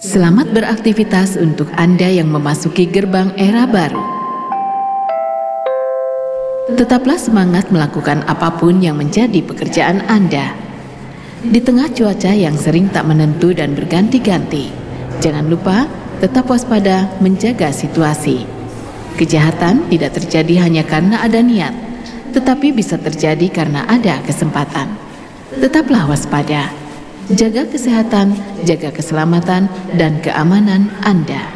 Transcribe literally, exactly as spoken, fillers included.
Selamat beraktivitas untuk Anda yang memasuki gerbang era baru. Tetaplah semangat melakukan apapun yang menjadi pekerjaan Anda. Di tengah cuaca yang sering tak menentu dan berganti-ganti, jangan lupa tetap waspada menjaga situasi. Kejahatan tidak terjadi hanya karena ada niat, tetapi bisa terjadi karena ada kesempatan. Tetaplah waspada. Jaga kesehatan, jaga keselamatan dan keamanan Anda.